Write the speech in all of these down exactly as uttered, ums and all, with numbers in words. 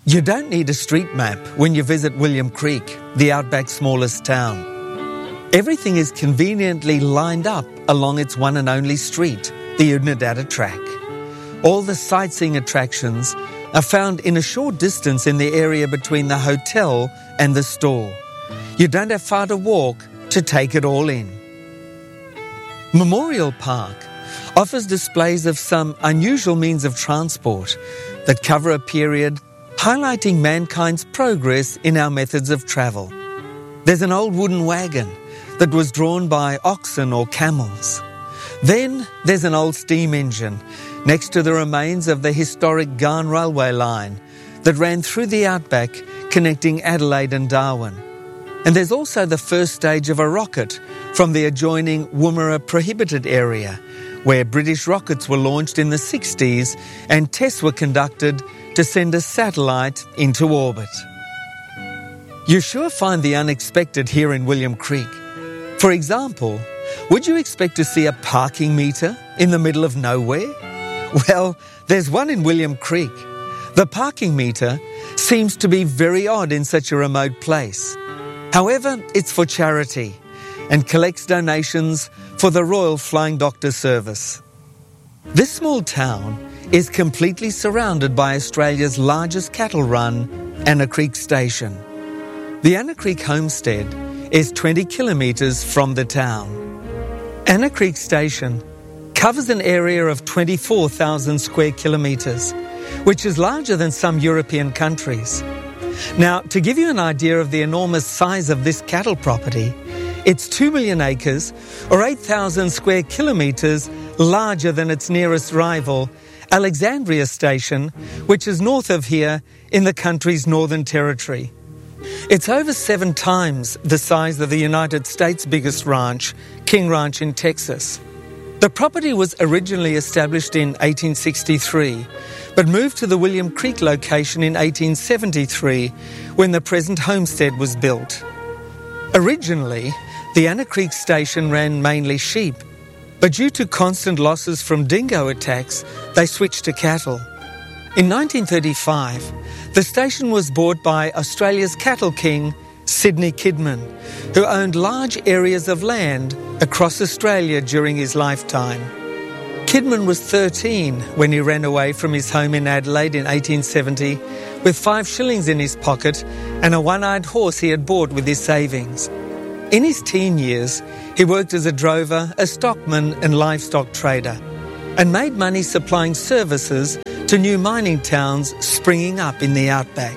You don't need a street map when you visit William Creek, the Outback's smallest town. Everything is conveniently lined up along its one and only street, the Oodnadatta Track. All the sightseeing attractions are found in a short distance in the area between the hotel and the store. You don't have far to walk to take it all in. Memorial Park offers displays of some unusual means of transport that cover a period highlighting mankind's progress in our methods of travel. There's an old wooden wagon that was drawn by oxen or camels. Then there's an old steam engine next to the remains of the historic Garn railway line that ran through the outback connecting Adelaide and Darwin. And there's also the first stage of a rocket from the adjoining Woomera Prohibited area, where British rockets were launched in the sixties and tests were conducted to send a satellite into orbit. You sure find the unexpected here in William Creek. For example, would you expect to see a parking meter in the middle of nowhere? Well, there's one in William Creek. The parking meter seems to be very odd in such a remote place. However, it's for charity and collects donations for the Royal Flying Doctor Service. This small town is completely surrounded by Australia's largest cattle run, Anna Creek Station. The Anna Creek Homestead is twenty kilometres from the town. Anna Creek Station covers an area of twenty-four thousand square kilometres, which is larger than some European countries. Now, to give you an idea of the enormous size of this cattle property, it's two million acres, or eight thousand square kilometres, larger than its nearest rival, Alexandria Station, which is north of here in the country's Northern Territory. It's over seven times the size of the United States' biggest ranch, King Ranch in Texas. The property was originally established in eighteen sixty-three, but moved to the William Creek location in eighteen seventy-three, when the present homestead was built. Originally, the Anna Creek Station ran mainly sheep, but due to constant losses from dingo attacks, they switched to cattle. In nineteen thirty-five, the station was bought by Australia's cattle king, Sidney Kidman, who owned large areas of land across Australia during his lifetime. Kidman was thirteen when he ran away from his home in Adelaide in eighteen seventy with five shillings in his pocket and a one-eyed horse he had bought with his savings. In his teen years, he worked as a drover, a stockman and livestock trader, and made money supplying services to new mining towns springing up in the outback.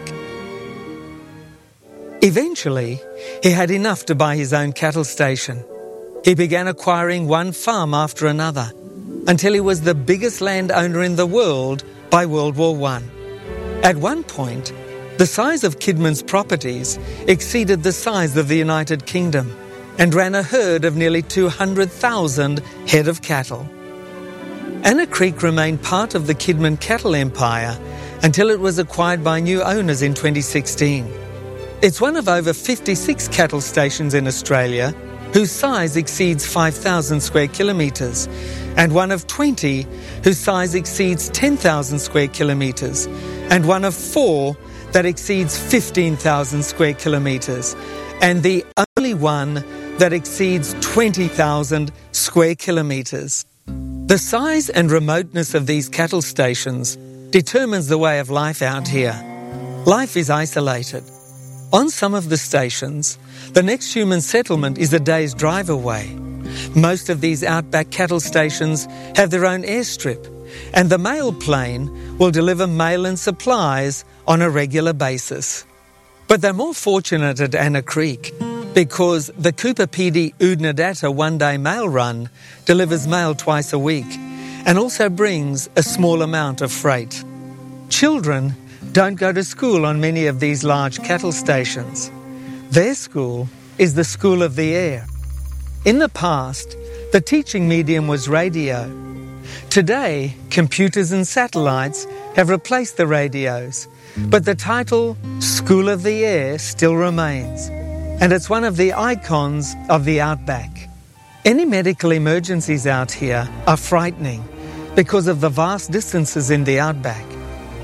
Eventually, he had enough to buy his own cattle station. He began acquiring one farm after another, until he was the biggest landowner in the world by World War One. At one point, the size of Kidman's properties exceeded the size of the United Kingdom and ran a herd of nearly two hundred thousand head of cattle. Anna Creek remained part of the Kidman cattle empire until it was acquired by new owners in twenty sixteen. It's one of over fifty-six cattle stations in Australia whose size exceeds five thousand square kilometres, and one of twenty whose size exceeds ten thousand square kilometres, and one of four that exceeds fifteen thousand square kilometres, and the only one that exceeds twenty thousand square kilometres. The size and remoteness of these cattle stations determines the way of life out here. Life is isolated. On some of the stations, the next human settlement is a day's drive away. Most of these outback cattle stations have their own airstrip, and the mail plane will deliver mail and supplies on a regular basis. But they're more fortunate at Anna Creek because the Cooper Pedy Oodnadatta one-day mail run delivers mail twice a week and also brings a small amount of freight. Children don't go to school on many of these large cattle stations. Their school is the School of the Air. In the past, the teaching medium was radio. Today, computers and satellites have replaced the radios, but the title School of the Air still remains, and it's one of the icons of the outback. Any medical emergencies out here are frightening because of the vast distances in the outback.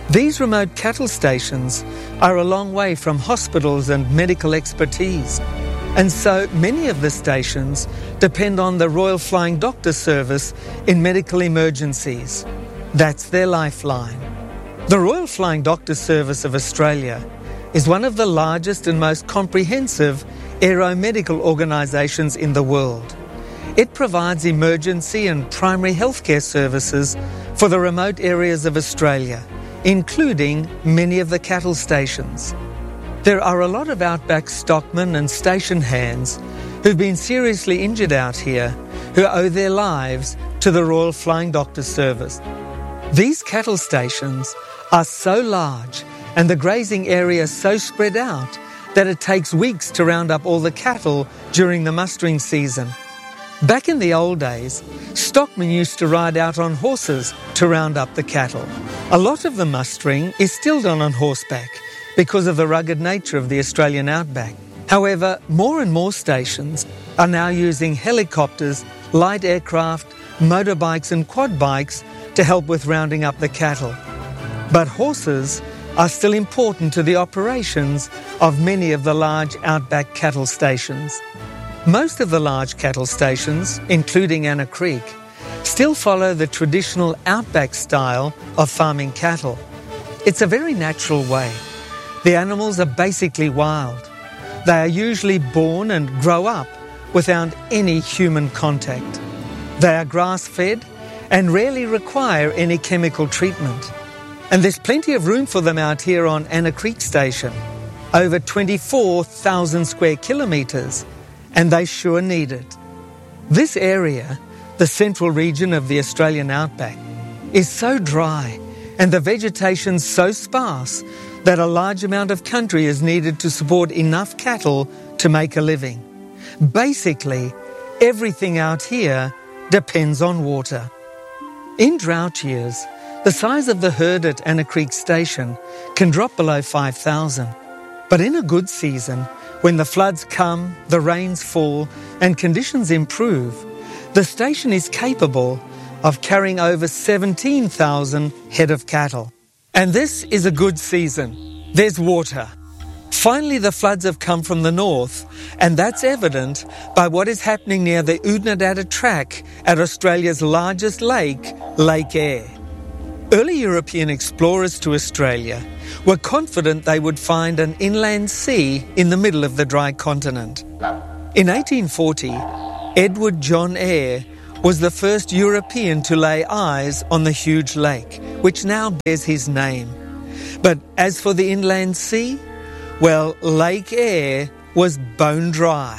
These remote cattle stations are a long way from hospitals and medical expertise, and so many of the stations depend on the Royal Flying Doctor Service in medical emergencies. That's their lifeline. The Royal Flying Doctor Service of Australia is one of the largest and most comprehensive aeromedical organisations in the world. It provides emergency and primary healthcare services for the remote areas of Australia, including many of the cattle stations. There are a lot of outback stockmen and station hands who've been seriously injured out here who owe their lives to the Royal Flying Doctor Service. These cattle stations are so large and the grazing area so spread out that it takes weeks to round up all the cattle during the mustering season. Back in the old days, stockmen used to ride out on horses to round up the cattle. A lot of the mustering is still done on horseback because of the rugged nature of the Australian outback. However, more and more stations are now using helicopters, light aircraft, motorbikes and quad bikes to help with rounding up the cattle. But horses are still important to the operations of many of the large outback cattle stations. Most of the large cattle stations, including Anna Creek, still follow the traditional outback style of farming cattle. It's a very natural way. The animals are basically wild. They are usually born and grow up without any human contact. They are grass-fed and rarely require any chemical treatment. And there's plenty of room for them out here on Anna Creek Station, over twenty-four thousand square kilometres, and they sure need it. This area, the central region of the Australian outback, is so dry and the vegetation so sparse that a large amount of country is needed to support enough cattle to make a living. Basically, everything out here depends on water. In drought years, the size of the herd at Anna Creek Station can drop below five thousand. But in a good season, when the floods come, the rains fall, and conditions improve, the station is capable of carrying over seventeen thousand head of cattle. And this is a good season. There's water. Finally, the floods have come from the north, and that's evident by what is happening near the Oodnadatta Track at Australia's largest lake, Lake Eyre. Early European explorers to Australia were confident they would find an inland sea in the middle of the dry continent. In eighteen forty, Edward John Eyre was the first European to lay eyes on the huge lake, which now bears his name. But as for the inland sea, well, Lake Eyre was bone dry.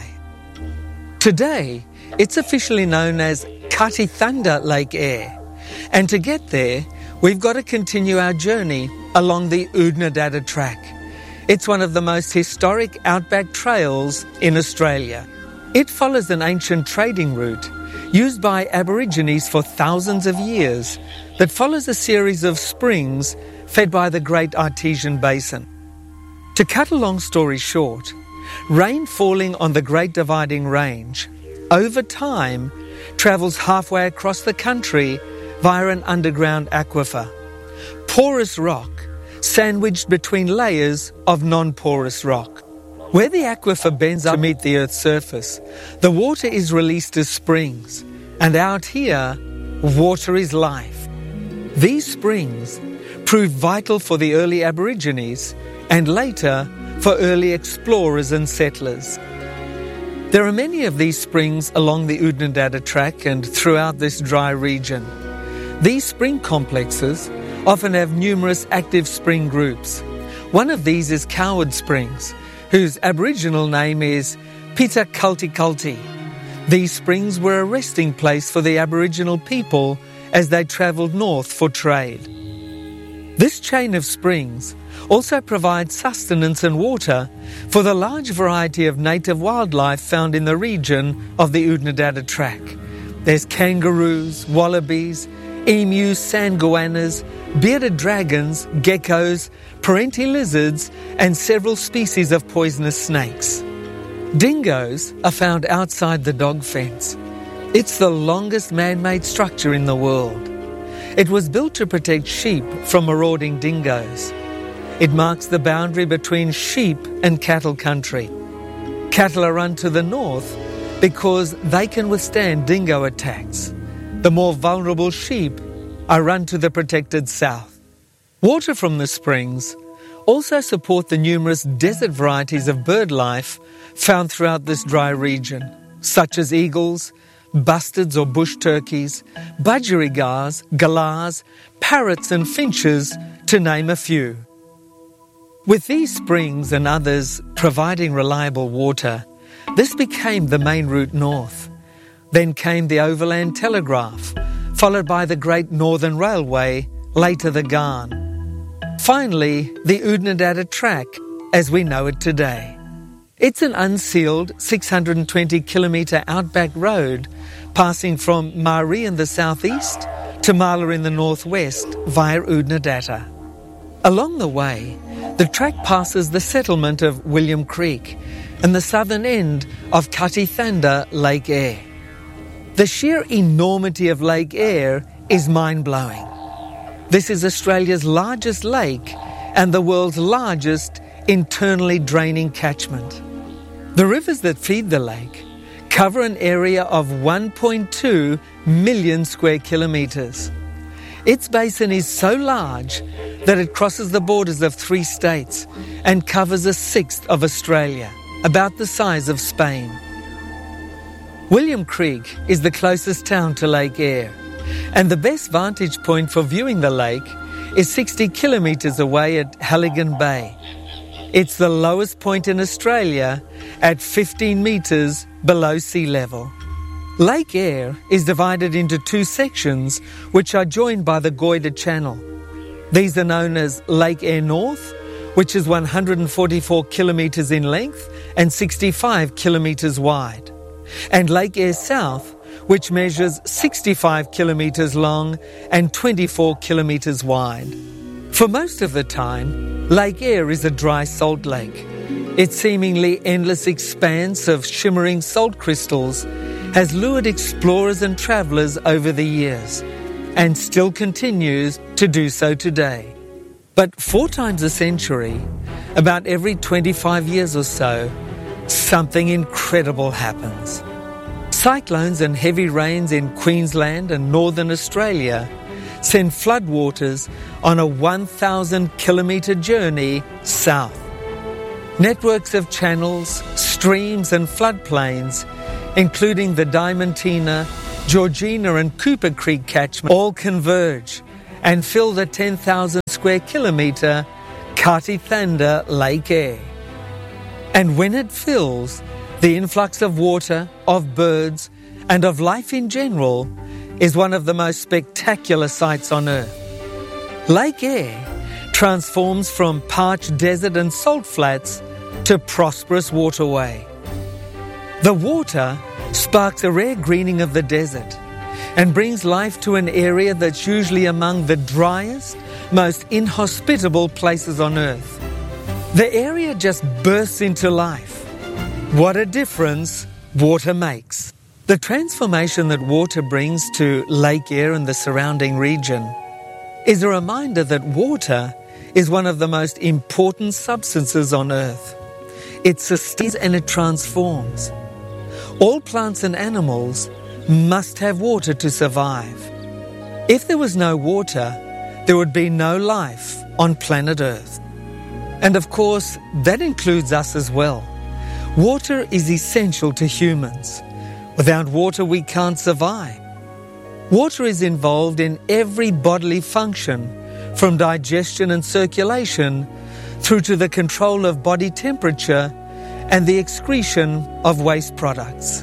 Today, it's officially known as Katithanda Lake Eyre, and to get there, we've got to continue our journey along the Oodnadatta Track. It's one of the most historic outback trails in Australia. It follows an ancient trading route used by Aborigines for thousands of years that follows a series of springs fed by the Great Artesian Basin. To cut a long story short, rain falling on the Great Dividing Range over time travels halfway across the country via an underground aquifer. Porous rock sandwiched between layers of non-porous rock. Where the aquifer bends up to meet the Earth's surface, the water is released as springs, and out here, water is life. These springs proved vital for the early Aborigines and later for early explorers and settlers. There are many of these springs along the Oodnadatta Track and throughout this dry region. These spring complexes often have numerous active spring groups. One of these is Coward Springs, whose Aboriginal name is Pita Kulti Kulti. These springs were a resting place for the Aboriginal people as they travelled north for trade. This chain of springs also provides sustenance and water for the large variety of native wildlife found in the region of the Oodnadatta Track. There's kangaroos, wallabies, emus, sand goannas, bearded dragons, geckos, parenti lizards, and several species of poisonous snakes. Dingoes are found outside the dog fence. It's the longest man-made structure in the world. It was built to protect sheep from marauding dingoes. It marks the boundary between sheep and cattle country. Cattle are run to the north because they can withstand dingo attacks. The more vulnerable sheep are run to the protected south. Water from the springs also support the numerous desert varieties of bird life found throughout this dry region, such as eagles, bustards or bush turkeys, budgerigars, galahs, parrots and finches, to name a few. With these springs and others providing reliable water, this became the main route north. Then came the overland telegraph, followed by the Great Northern Railway, later the Ghan. Finally, the Oodnadatta Track, as we know it today. It's an unsealed six hundred twenty kilometre outback road passing from Maree in the southeast to Marla in the northwest via Oodnadatta. Along the way, the track passes the settlement of William Creek and the southern end of Katithanda Lake Eyre. The sheer enormity of Lake Eyre is mind-blowing. This is Australia's largest lake and the world's largest internally draining catchment. The rivers that feed the lake cover an area of one point two million square kilometres. Its basin is so large that it crosses the borders of three states and covers a sixth of Australia, about the size of Spain. William Creek is the closest town to Lake Eyre, and the best vantage point for viewing the lake is sixty kilometres away at Halligan Bay. It's the lowest point in Australia at fifteen metres below sea level. Lake Eyre is divided into two sections which are joined by the Goyder Channel. These are known as Lake Eyre North, which is one hundred forty-four kilometres in length and sixty-five kilometres wide, and Lake Eyre South, which measures sixty-five kilometres long and twenty-four kilometres wide. For most of the time, Lake Eyre is a dry salt lake. Its seemingly endless expanse of shimmering salt crystals has lured explorers and travellers over the years, and still continues to do so today. But four times a century, about every twenty-five years or so, something incredible happens. Cyclones and heavy rains in Queensland and northern Australia send floodwaters on a one thousand kilometre journey south. Networks of channels, streams and floodplains, including the Diamantina, Georgina and Cooper Creek catchment, all converge and fill the ten thousand square kilometre Katithanda Lake Eyre. And when it fills, the influx of water, of birds and of life in general is one of the most spectacular sights on earth. Lake Eyre transforms from parched desert and salt flats to prosperous waterway. The water sparks a rare greening of the desert and brings life to an area that's usually among the driest, most inhospitable places on earth. The area just bursts into life. What a difference water makes. The transformation that water brings to Lake Eyre and the surrounding region is a reminder that water is one of the most important substances on earth. It sustains and it transforms. All plants and animals must have water to survive. If there was no water, there would be no life on planet Earth. And of course, that includes us as well. Water is essential to humans. Without water, we can't survive. Water is involved in every bodily function, from digestion and circulation through to the control of body temperature and the excretion of waste products.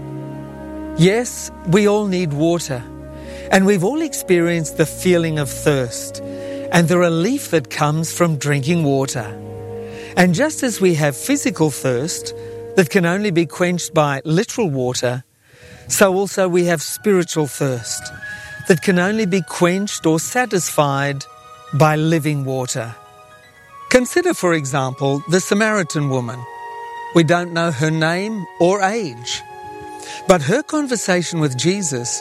Yes, we all need water, and we've all experienced the feeling of thirst and the relief that comes from drinking water. And just as we have physical thirst that can only be quenched by literal water, so also we have spiritual thirst that can only be quenched or satisfied by living water. Consider, for example, the Samaritan woman. We don't know her name or age, but her conversation with Jesus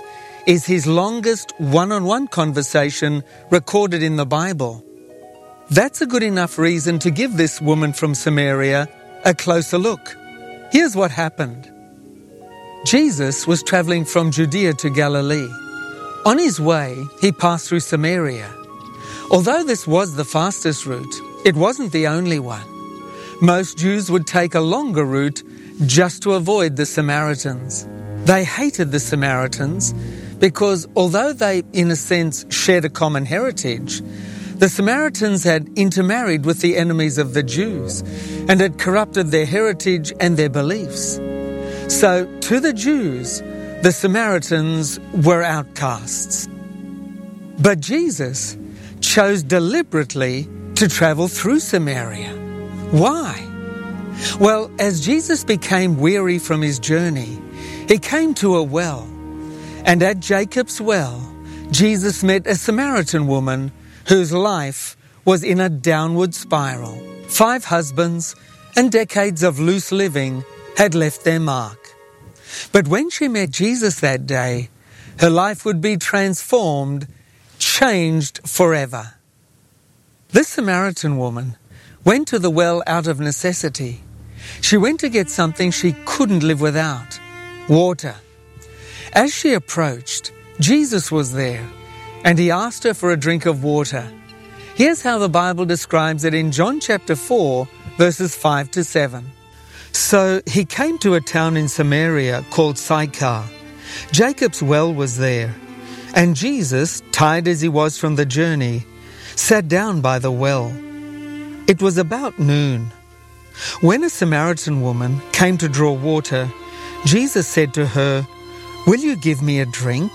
is his longest one-on-one conversation recorded in the Bible. That's a good enough reason to give this woman from Samaria a closer look. Here's what happened. Jesus was traveling from Judea to Galilee. On his way, he passed through Samaria. Although this was the fastest route, it wasn't the only one. Most Jews would take a longer route just to avoid the Samaritans. They hated the Samaritans because although they, in a sense, shared a common heritage, the Samaritans had intermarried with the enemies of the Jews and had corrupted their heritage and their beliefs. So, to the Jews, the Samaritans were outcasts. But Jesus chose deliberately to travel through Samaria. Why? Well, as Jesus became weary from his journey, he came to a well. And at Jacob's well, Jesus met a Samaritan woman whose life was in a downward spiral. Five husbands and decades of loose living had left their mark. But when she met Jesus that day, her life would be transformed, changed forever. This Samaritan woman went to the well out of necessity. She went to get something she couldn't live without: water. As she approached, Jesus was there, and he asked her for a drink of water. Here's how the Bible describes it in John chapter four, verses five to seven. So he came to a town in Samaria called Sychar. Jacob's well was there, and Jesus, tired as he was from the journey, sat down by the well. It was about noon. When a Samaritan woman came to draw water, Jesus said to her, "Will you give me a drink?"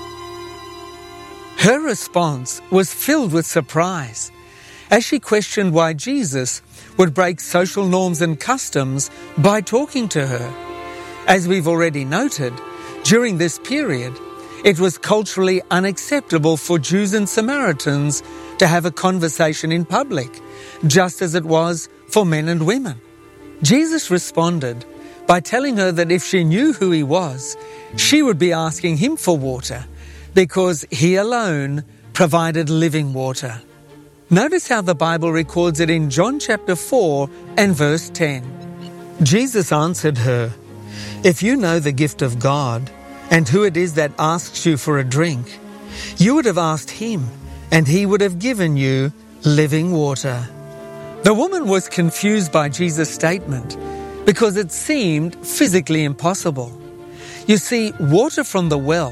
Her response was filled with surprise as she questioned why Jesus would break social norms and customs by talking to her. As we've already noted, during this period, it was culturally unacceptable for Jews and Samaritans to have a conversation in public, just as it was for men and women. Jesus responded by telling her that if she knew who he was, she would be asking him for water, because he alone provided living water. Notice how the Bible records it in John chapter four and verse ten. Jesus answered her, "If you know the gift of God and who it is that asks you for a drink, you would have asked him, and he would have given you living water." The woman was confused by Jesus' statement because it seemed physically impossible. You see, water from the well